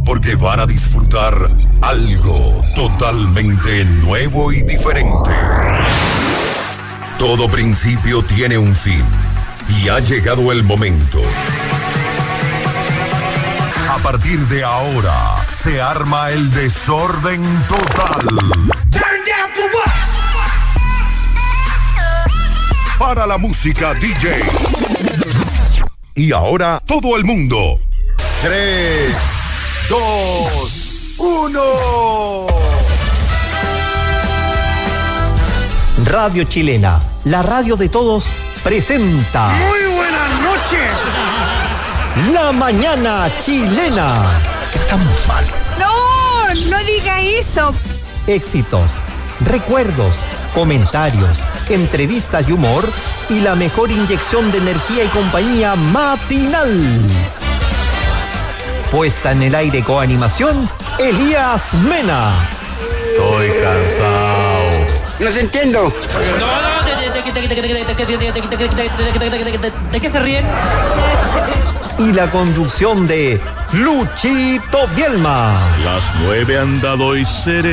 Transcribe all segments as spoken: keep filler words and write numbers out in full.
porque van a disfrutar algo totalmente nuevo y diferente. Todo principio tiene un fin y ha llegado el momento. A partir de ahora se arma el desorden total. Turn down for what? Para la música D J. Y ahora todo el mundo. Tres, dos, uno. Radio Chilena, la radio de todos, presenta. Muy buenas noches. La mañana chilena. Estamos mal. No, no diga eso. Éxitos, recuerdos, comentarios, entrevistas y humor y la mejor inyección de energía y compañía matinal. Puesta en el aire con animación, Elías Mena. Estoy cansado. No te entiendo. No, no, ¿de qué se ríen? Y la conducción de Luchito Bielma. Las nueve han dado y sereno.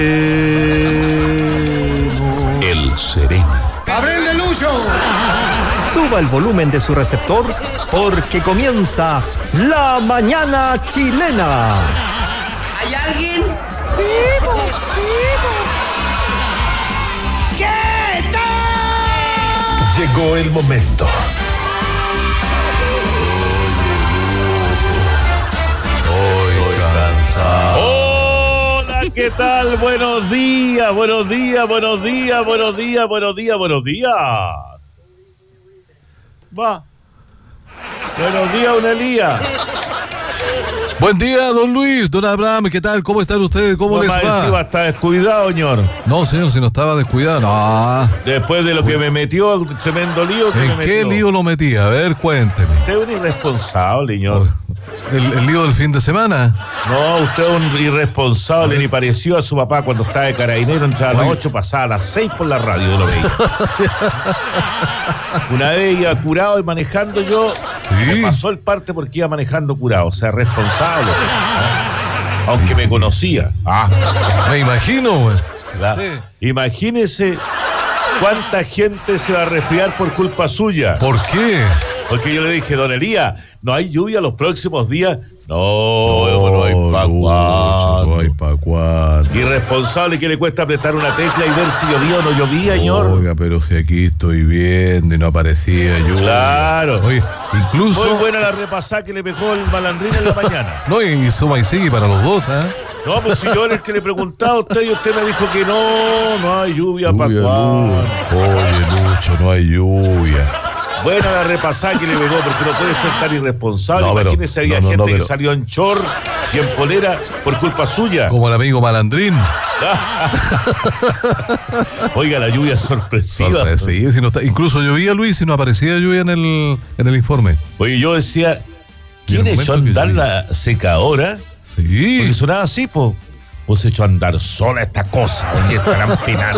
El sereno. ¡Abril de Lucho! Suba el volumen de su receptor porque comienza La Mañana Chilena. ¿Hay alguien? Vivo, vivo. ¿Qué tal? Llegó el momento. Hola, ¿qué tal? Buenos días, buenos días, buenos días, buenos días, buenos días, buenos días. Va. Buenos días, don Elías. Buen día, don Luis, don Abraham, ¿qué tal? ¿Cómo están ustedes? ¿Cómo No, les más va? encima está descuidado, señor. No, señor, si no estaba descuidado. No. Después de lo que me metió, el tremendo lío que me ¿En metió. qué lío lo metí? A ver, cuénteme. Usted es un irresponsable, señor. ¿El, el lío del fin de semana? No, usted es un irresponsable, ni pareció a su papá cuando estaba de carabinero, entraba a las ocho, pasaba a las seis por la radio, yo lo veía. Una vez iba curado y manejando yo, Sí. me pasó el parte porque iba manejando curado, o sea, responsable. Aunque me conocía. Ah, Me imagino, güey. ¿verdad? Sí. Imagínese cuánta gente se va a resfriar por culpa suya. ¿Por qué? Porque yo le dije, don Elías, ¿no hay lluvia los próximos días? No, no hay pa' Lucho, cuándo. no hay pa' cuándo. Irresponsable que le cuesta apretar una tecla y ver si llovía o no llovía, señor. Oiga, pero si aquí estoy viendo y no aparecía lluvia. Claro. Oye, incluso... Muy buena la repasada que le pegó el malandrín en la mañana. No, y suma y sigue para los dos, ¿ah? No, pues si yo era el que le preguntaba a usted y usted me dijo que no, no hay lluvia, pa' Lluvia, cuándo. Lucho. Oye, Lucho, no hay lluvia. Buena la repasada que le pegó, porque no puede ser tan irresponsable. No, pero- Imagínese, había no, no, gente no, pero- que salió en short y en polera por culpa suya. Como el amigo malandrín. Oiga, la lluvia es sorpresiva. Sorpresivo, si no está- incluso llovía, Luis, y no aparecía lluvia en el, en el informe. Oye, yo decía, ¿quién Y el echó a momento que andar llovía. la secadora? Sí. Porque sonaba así, po. Pues echó a andar sola esta cosa, oye, estarán penando.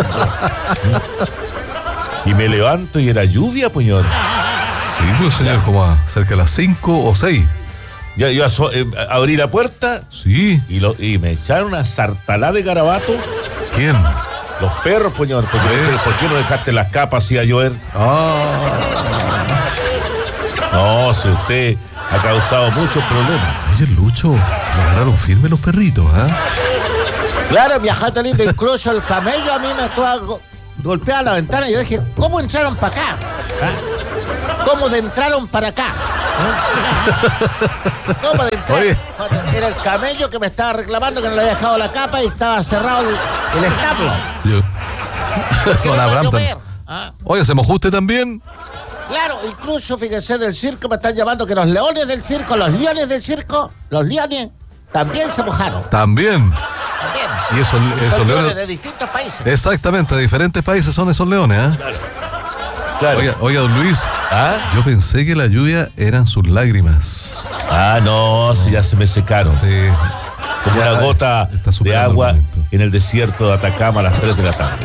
Y me levanto y era lluvia, pues, señor. Sí, pues señor, como a cerca de las cinco o seis. Ya yo aso- eh, abrí la puerta Sí. y, lo, y me echaron una sartalá de garabato. ¿Quién? Los perros, pues, señor. Porque, ¿por qué no dejaste las capas así a llover? Ah, No, si usted ha causado muchos problemas. oye, Lucho, se lo agarraron firme los perritos, ¿ah? Claro, viajante lindo, incluso el camello a mí me estaba go- golpeando la ventana y yo dije, ¿cómo entraron para acá? ¿Ah? ¿Cómo de entraron para acá? ¿Ah? ¿Cómo de entrar? Oye. Era el camello que me estaba reclamando que no le había dejado la capa y estaba cerrado el, el establo. Yo. Que Con no iba a Abraham llover. tam- ¿Ah? Oye, ¿se mojó usted también? Claro, incluso fíjense del circo me están llamando que los leones del circo, los leones del circo, los leones también se mojaron. También. También. Y esos, Son esos leones leones. de distintos países. Exactamente, de diferentes países son esos leones, ¿ah? Claro. Oiga, oiga, don Luis, ¿Ah? yo pensé que la lluvia eran sus lágrimas. Ah, no, si ya se me secaron. Sí. Como Ya una gota está de superando agua el momento. en el desierto de Atacama a las tres de la tarde.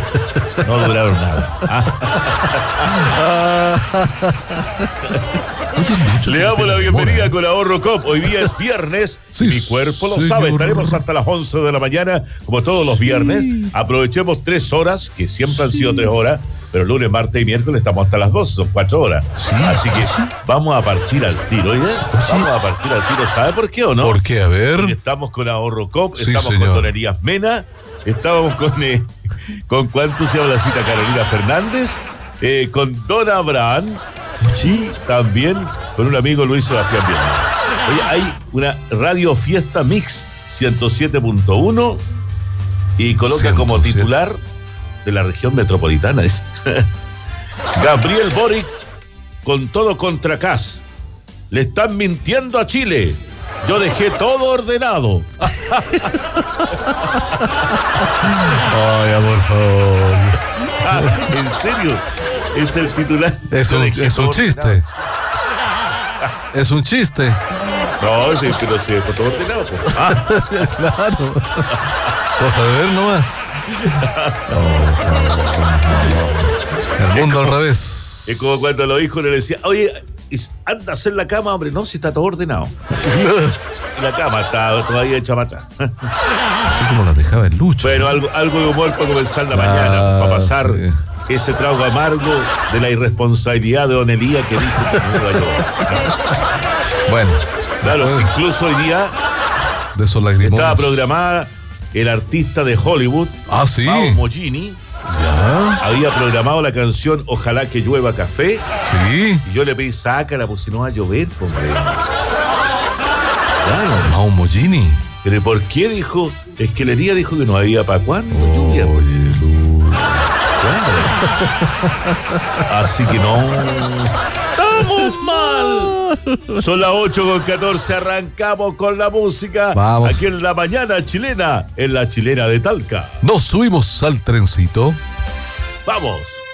No duraron nada. Ah. Le damos la bienvenida con Ahorro Cop. Hoy día es viernes. Sí, mi cuerpo lo señor. sabe. Estaremos hasta las once de la mañana, como todos los viernes. Aprovechemos tres horas, que siempre han sido tres horas. Pero lunes, martes y miércoles estamos hasta las doce, son cuatro horas. Así que vamos a partir al tiro, ¿oye? Vamos a partir al tiro. ¿Sabe por qué o no? ¿Por qué? A ver. Porque estamos con Ahorro Cop, Sí, estamos señor. con Donerías Mena, estamos con, eh, con cuánto se llama la cita Carolina Fernández, eh, con Don Abraham y también con un amigo Luis Sebastián Viernes. Oye, hay una radio fiesta mix ciento siete punto uno y coloca como ciento siete. titular de la región metropolitana es Gabriel Boric con todo contra Kass. Le están mintiendo a Chile. Yo dejé todo ordenado. Ay, por favor. Ah, ¿en serio? Es el titular. Es Yo un, dejé es todo un chiste. ordenado. Es un chiste. No, es que no se dejó todo ordenado. Pues. Ah, Claro. Cosa de ver nomás. El mundo al revés. es como cuando los hijos le decían, oye, is- anda a hacer la cama, hombre. No, si está todo ordenado. Y la cama está todavía hecha para atrás. Así como las dejaba el Lucho. Bueno, algo, algo de humor para comenzar la Ah, mañana, para pasar sí. ese trago amargo de la irresponsabilidad de Don Elías que dijo que no iba a llover. Bueno. Claro, después incluso hoy día de esos lagrimones. estaba programada el artista de Hollywood, Ah, sí. Mao Mogini, Ya. había programado la canción Ojalá que llueva café, Sí. y yo le pedí, sácala, pues si no va a llover, hombre. Claro. Mao Mogini. Pero ¿por qué dijo? Es que Lería dijo que no había para cuándo lluvia. Claro. Así que no. ¡Estamos mal! Son las ocho con catorce, arrancamos con la música. Vamos. Aquí en la mañana chilena, en la chilena de Talca. Nos subimos al trencito. ¡Vamos!